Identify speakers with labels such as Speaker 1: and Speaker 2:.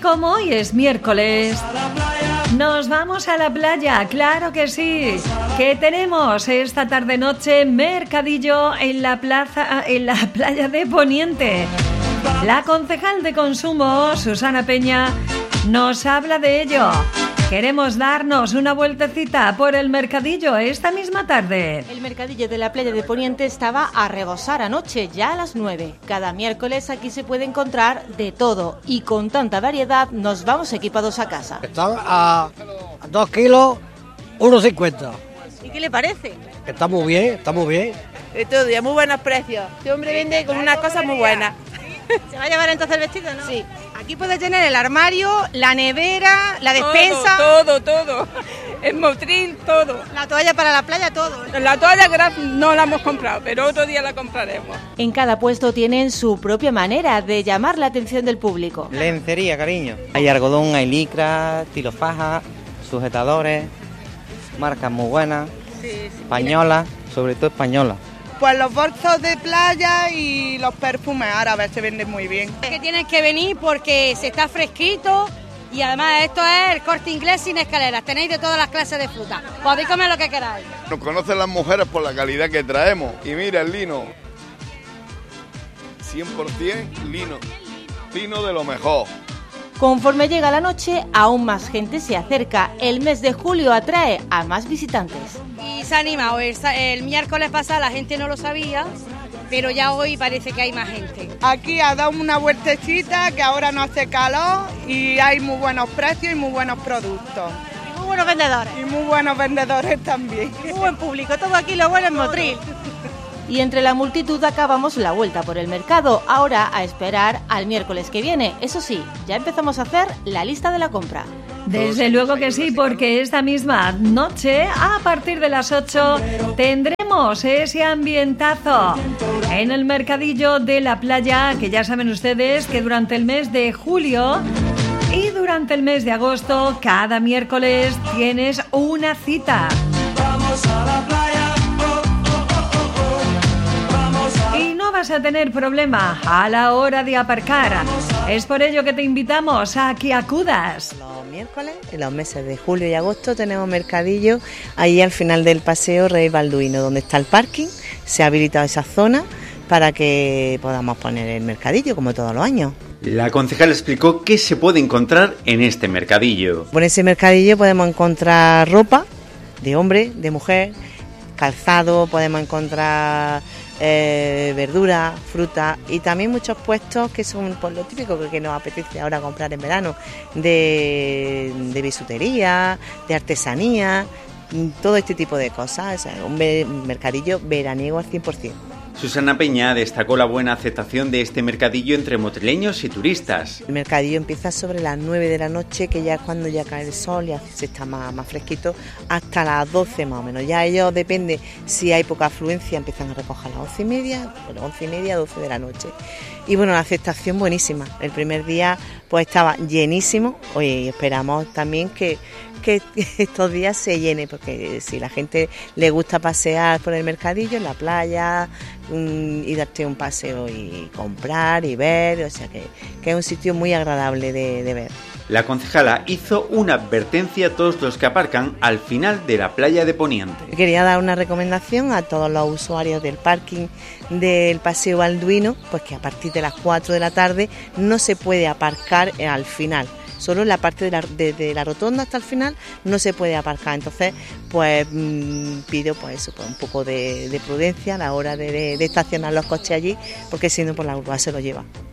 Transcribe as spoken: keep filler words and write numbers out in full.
Speaker 1: como hoy es miércoles, nos vamos a la playa, claro que sí, que tenemos esta tarde-noche mercadillo en la plaza, en la playa de Poniente. La concejal de Consumo, Susana Peña, nos habla de ello. Queremos darnos una vueltecita por el mercadillo esta misma tarde.
Speaker 2: El mercadillo de la playa de Poniente estaba a rebosar anoche, ya a las nueve. Cada miércoles aquí se puede encontrar de todo y con tanta variedad nos vamos equipados a casa.
Speaker 3: Están a dos kilos, uno cincuenta.
Speaker 2: ¿Y qué le parece?
Speaker 3: Está muy bien, está muy bien.
Speaker 4: De todo, y a muy buenos precios. Este hombre vende con unas cosas muy buenas.
Speaker 2: ¿Se va a llevar entonces el vestido, no?
Speaker 4: Sí.
Speaker 2: Aquí puedes tener el armario, la nevera, la despensa...
Speaker 4: Todo, todo, todo. El motril, todo.
Speaker 2: La toalla para la playa, todo.
Speaker 4: La toalla no la hemos comprado, pero otro día la compraremos.
Speaker 2: En cada puesto tienen su propia manera de llamar la atención del público.
Speaker 5: Lencería, cariño. Hay algodón, hay licra, tilofaja, sujetadores, marcas muy buenas,
Speaker 4: sí, sí.
Speaker 5: Españolas, sobre todo españolas.
Speaker 4: Pues los bolsos de playa y los perfumes árabes se venden muy bien.
Speaker 6: Es que tienes que venir porque se está fresquito y además esto es el Corte Inglés sin escaleras. Tenéis de todas las clases de fruta. Podéis comer lo que queráis.
Speaker 7: Nos conocen las mujeres por la calidad que traemos. Y mira el lino. cien por ciento lino. Lino de lo mejor.
Speaker 2: Conforme llega la noche, aún más gente se acerca. El mes de julio atrae a más visitantes.
Speaker 6: Y se ha animado. El, el miércoles pasado la gente no lo sabía, pero ya hoy parece que hay más gente.
Speaker 4: Aquí ha dado una vueltecita, que ahora no hace calor y hay muy buenos precios y muy buenos productos.
Speaker 2: Y muy buenos vendedores.
Speaker 4: Y muy buenos vendedores también.
Speaker 2: Muy buen público, todo aquí lo bueno en Motril. Y entre la multitud acabamos la vuelta por el mercado, ahora a esperar al miércoles que viene. Eso sí, ya empezamos a hacer la lista de la compra.
Speaker 1: Desde luego que sí, porque esta misma noche, a partir de las ocho, tendremos ese ambientazo en el mercadillo de la playa, que ya saben ustedes que durante el mes de julio y durante el mes de agosto, cada miércoles tienes una cita.
Speaker 8: Vamos a la playa.
Speaker 1: Vas a tener problema a la hora de aparcar. Es por ello que te invitamos a que acudas.
Speaker 9: Los miércoles, en los meses de julio y agosto, tenemos mercadillo ahí al final del paseo Rey Balduino, donde está el parking. Se ha habilitado esa zona para que podamos poner el mercadillo como todos los años.
Speaker 10: La concejal explicó qué se puede encontrar en este mercadillo.
Speaker 9: Por ese mercadillo podemos encontrar ropa de hombre, de mujer, calzado, podemos encontrar Eh, verdura, fruta y también muchos puestos que son pues, lo típico que, que nos apetece ahora comprar en verano, de, de bisutería, de artesanía, todo este tipo de cosas. O sea, un mercadillo veraniego al cien por ciento.
Speaker 10: Susana Peña destacó la buena aceptación de este mercadillo entre motrileños y turistas.
Speaker 9: El mercadillo empieza sobre las nueve de la noche, que ya es cuando ya cae el sol y se está más, más fresquito, hasta las doce más o menos. Ya ellos, depende, si hay poca afluencia, empiezan a recoger a las once y media, bueno, once y media, doce de la noche. Y bueno, la aceptación buenísima. El primer día pues estaba llenísimo. Oye, y esperamos también que que estos días se llene, porque si la gente le gusta pasear por el mercadillo, en la playa, um, y darte un paseo y comprar y ver, o sea que, que es un sitio muy agradable de, de ver.
Speaker 10: La concejala hizo una advertencia a todos los que aparcan al final de la playa de Poniente.
Speaker 9: Quería dar una recomendación a todos los usuarios del parking del Paseo Balduino, pues que a partir de las cuatro de la tarde no se puede aparcar al final. Solo en la parte de la, de, de la rotonda hasta el final no se puede aparcar. Entonces, pues mmm, pido pues eso, pues un poco de, de prudencia a la hora de, de, de estacionar los coches allí, porque si no, pues la urba se lo lleva.